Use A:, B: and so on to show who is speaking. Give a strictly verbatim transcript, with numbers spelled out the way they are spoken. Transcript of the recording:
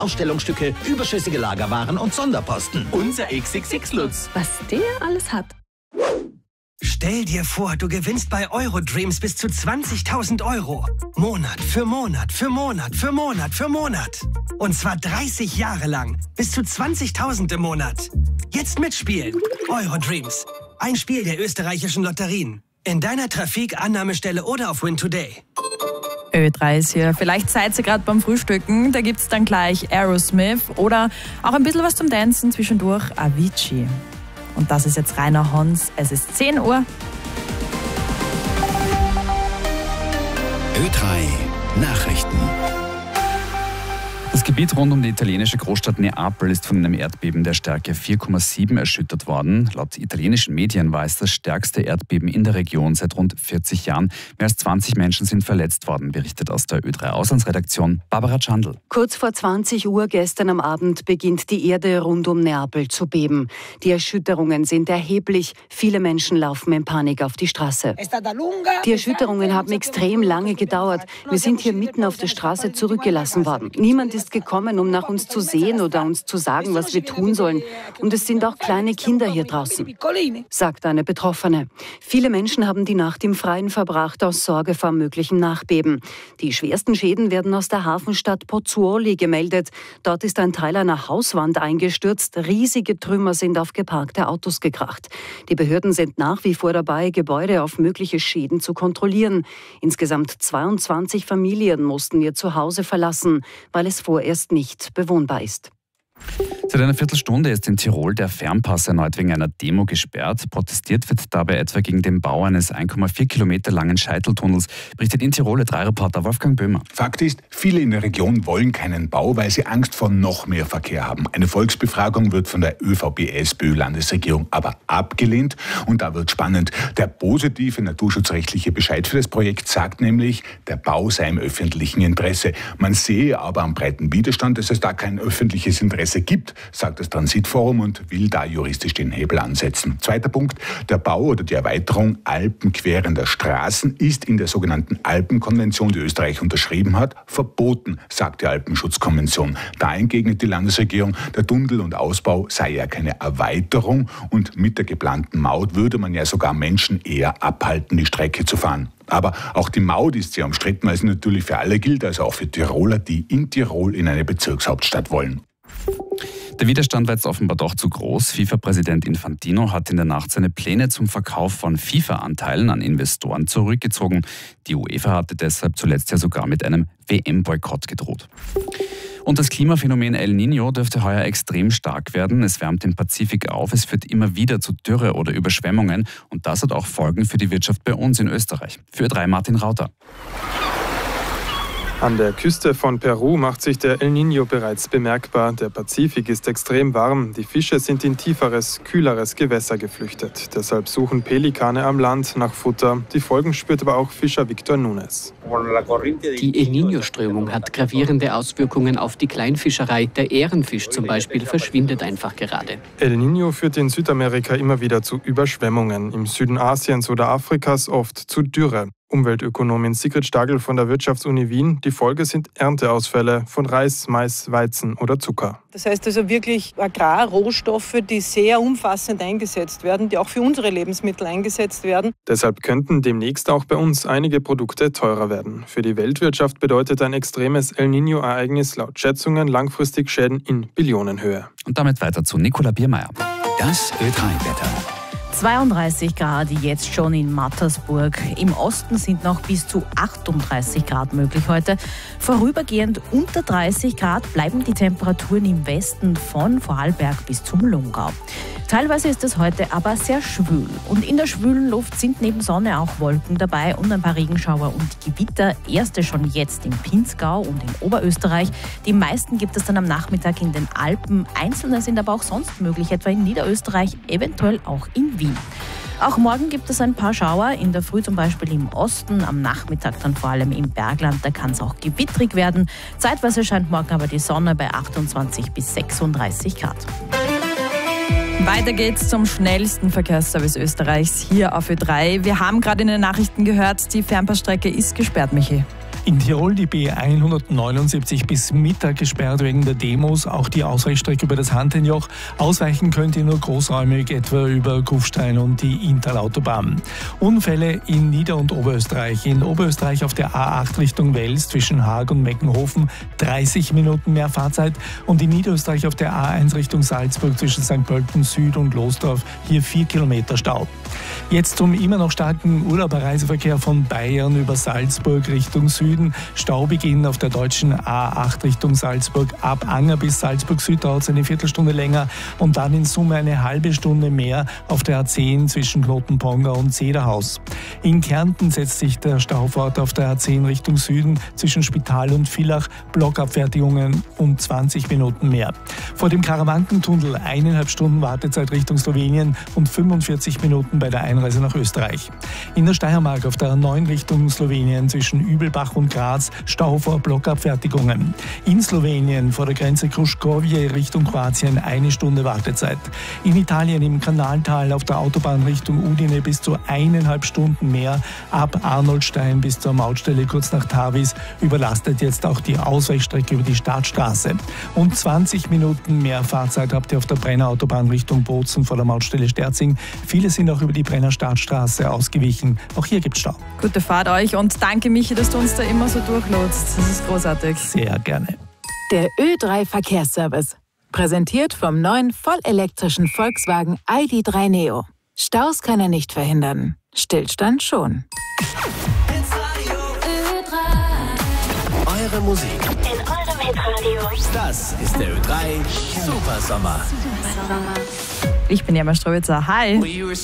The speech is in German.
A: Ausstellungsstücke, überschüssige Lagerwaren und Sonderposten.
B: Unser X X X-Lutz.
C: Was der alles hat.
D: Stell dir vor, du gewinnst bei Eurodreams bis zu zwanzigtausend Euro. Monat für Monat für Monat für Monat für Monat. Und zwar dreißig Jahre lang. Bis zu zwanzigtausend im Monat. Jetzt mitspielen. Eurodreams. Ein Spiel der österreichischen Lotterien. In deiner Trafik, Annahmestelle oder auf Win Today.
C: Ö drei ist hier. Vielleicht seid ihr gerade beim Frühstücken. Da gibt es dann gleich Aerosmith oder auch ein bisschen was zum Dancen zwischendurch. Avicii. Und das ist jetzt Rainer Hans. Es ist zehn Uhr.
E: Ö drei Nachrichten.
F: Das Gebiet rund um die italienische Großstadt Neapel ist von einem Erdbeben der Stärke vier Komma sieben erschüttert worden. Laut italienischen Medien war es das stärkste Erdbeben in der Region seit rund vierzig Jahren. Mehr als zwanzig Menschen sind verletzt worden, berichtet aus der Ö drei Auslandsredaktion Barbara Chandl.
G: Kurz vor zwanzig Uhr gestern am Abend beginnt die Erde rund um Neapel zu beben. Die Erschütterungen sind erheblich. Viele Menschen laufen in Panik auf die Straße. Die Erschütterungen haben extrem lange gedauert. Wir sind hier mitten auf der Straße zurückgelassen worden. Niemand ist gekommen, um nach uns zu sehen oder uns zu sagen, was wir tun sollen. Und es sind auch kleine Kinder hier draußen, sagt eine Betroffene. Viele Menschen haben die Nacht im Freien verbracht, aus Sorge vor möglichen Nachbeben. Die schwersten Schäden werden aus der Hafenstadt Pozzuoli gemeldet. Dort ist ein Teil einer Hauswand eingestürzt. Riesige Trümmer sind auf geparkte Autos gekracht. Die Behörden sind nach wie vor dabei, Gebäude auf mögliche Schäden zu kontrollieren. Insgesamt zweiundzwanzig Familien mussten ihr Zuhause verlassen, weil es vorerst nicht bewohnbar ist.
F: Seit einer Viertelstunde ist in Tirol der Fernpass erneut wegen einer Demo gesperrt. Protestiert wird dabei etwa gegen den Bau eines ein Komma vier Kilometer langen Scheiteltunnels, berichtet in Tirol Ö drei Reporter Wolfgang Böhmer.
H: Fakt ist, viele in der Region wollen keinen Bau, weil sie Angst vor noch mehr Verkehr haben. Eine Volksbefragung wird von der ÖVP-SPÖ-Landesregierung aber abgelehnt. Und da wird spannend. Der positive naturschutzrechtliche Bescheid für das Projekt sagt nämlich, der Bau sei im öffentlichen Interesse. Man sehe aber am breiten Widerstand, dass es da kein öffentliches Interesse gibt, sagt das Transitforum und will da juristisch den Hebel ansetzen. Zweiter Punkt, der Bau oder die Erweiterung alpenquerender Straßen ist in der sogenannten Alpenkonvention, die Österreich unterschrieben hat, verboten, sagt die Alpenschutzkonvention. Da entgegnet die Landesregierung, der Tunnel und Ausbau sei ja keine Erweiterung und mit der geplanten Maut würde man ja sogar Menschen eher abhalten, die Strecke zu fahren. Aber auch die Maut ist sehr umstritten, weil sie natürlich für alle gilt, also auch für Tiroler, die in Tirol in eine Bezirkshauptstadt wollen.
F: Der Widerstand war jetzt offenbar doch zu groß. FIFA-Präsident Infantino hat in der Nacht seine Pläne zum Verkauf von FIFA-Anteilen an Investoren zurückgezogen. Die UEFA hatte deshalb zuletzt ja sogar mit einem W M-Boykott gedroht. Und das Klimaphänomen El Niño dürfte heuer extrem stark werden. Es wärmt den Pazifik auf, es führt immer wieder zu Dürre oder Überschwemmungen. Und das hat auch Folgen für die Wirtschaft bei uns in Österreich. Für Ö drei Martin Rauter.
I: An der Küste von Peru macht sich der El Niño bereits bemerkbar. Der Pazifik ist extrem warm. Die Fische sind in tieferes, kühleres Gewässer geflüchtet. Deshalb suchen Pelikane am Land nach Futter. Die Folgen spürt aber auch Fischer Victor Nunes.
J: Die El Niño-Strömung hat gravierende Auswirkungen auf die Kleinfischerei. Der Ehrenfisch zum Beispiel verschwindet einfach gerade.
I: El Niño führt in Südamerika immer wieder zu Überschwemmungen. Im Süden Asiens oder Afrikas oft zu Dürre. Umweltökonomin Sigrid Stagel von der Wirtschaftsuni Wien. Die Folge sind Ernteausfälle von Reis, Mais, Weizen oder Zucker.
K: Das heißt also wirklich Agrarrohstoffe, die sehr umfassend eingesetzt werden, die auch für unsere Lebensmittel eingesetzt werden.
I: Deshalb könnten demnächst auch bei uns einige Produkte teurer werden. Für die Weltwirtschaft bedeutet ein extremes El Niño-Ereignis laut Schätzungen langfristig Schäden in Billionenhöhe.
F: Und damit weiter zu Nicola Biermeier.
E: Das Ö drei Wetter.
C: zweiunddreißig Grad jetzt schon in Mattersburg. Im Osten sind noch bis zu achtunddreißig Grad möglich heute. Vorübergehend unter dreißig Grad bleiben die Temperaturen im Westen von Vorarlberg bis zum Lungau. Teilweise ist es heute aber sehr schwül. Und in der schwülen Luft sind neben Sonne auch Wolken dabei und ein paar Regenschauer und Gewitter. Erste schon jetzt im Pinzgau und in Oberösterreich. Die meisten gibt es dann am Nachmittag in den Alpen. Einzelne sind aber auch sonst möglich, etwa in Niederösterreich, eventuell auch in Wien. Auch morgen gibt es ein paar Schauer, in der Früh zum Beispiel im Osten, am Nachmittag dann vor allem im Bergland, da kann es auch gewittrig werden. Zeitweise scheint morgen aber die Sonne bei achtundzwanzig bis sechsunddreißig Grad. Weiter geht's zum schnellsten Verkehrsservice Österreichs hier auf Ö drei. Wir haben gerade in den Nachrichten gehört, die Fernpassstrecke ist gesperrt, Michi.
B: In Tirol die B hundertneunundsiebzig bis Mittag gesperrt wegen der Demos, auch die Ausweichstrecke über das Hantenjoch. Ausweichen könnt ihr nur großräumig, etwa über Kufstein und die Inntal-Autobahn. Unfälle in Nieder- und Oberösterreich. In Oberösterreich auf der A acht Richtung Wels zwischen Haag und Meckenhofen dreißig Minuten mehr Fahrzeit und in Niederösterreich auf der A eins Richtung Salzburg zwischen Sankt Pölten Süd und Losdorf hier vier Kilometer Stau. Jetzt zum immer noch starken Urlauberreiseverkehr von Bayern über Salzburg Richtung Süden. Staubeginn auf der deutschen A acht Richtung Salzburg. Ab Anger bis Salzburg Süd dauert es eine Viertelstunde länger und dann in Summe eine halbe Stunde mehr auf der A zehn zwischen Knotenponga und Zederhaus. In Kärnten setzt sich der Stau fort auf der A zehn Richtung Süden zwischen Spital und Villach. Blockabfertigungen um zwanzig Minuten mehr. Vor dem Karawankentunnel eineinhalb Stunden Wartezeit Richtung Slowenien und fünfundvierzig Minuten bei der Einreise nach Österreich. In der Steiermark auf der A neun Richtung Slowenien zwischen Übelbach und Graz Stau vor Blockabfertigungen. In Slowenien vor der Grenze Kruškovje Richtung Kroatien eine Stunde Wartezeit. In Italien im Kanaltal auf der Autobahn Richtung Udine bis zu eineinhalb Stunden mehr. Ab Arnoldstein bis zur Mautstelle kurz nach Tavis überlastet jetzt auch die Ausweichstrecke über die Stadtstraße. Und zwanzig Minuten mehr Fahrzeit habt ihr auf der Brenner Autobahn Richtung Bozen vor der Mautstelle Sterzing. Viele sind auch über die Brenner Stadtstraße ausgewichen. Auch hier gibt es Stau.
L: Gute Fahrt euch und danke Michi, dass du uns da immer so durchlotst. Das ist großartig.
B: Sehr gerne.
M: Der Ö drei Verkehrsservice. Präsentiert vom neuen vollelektrischen Volkswagen I D drei Neo. Staus kann er nicht verhindern. Stillstand schon.
E: Eure Musik.
N: In eurem Hitradio.
E: Das ist der Ö drei Supersommer.
L: Ich bin Jemma Strowitzer. Hi.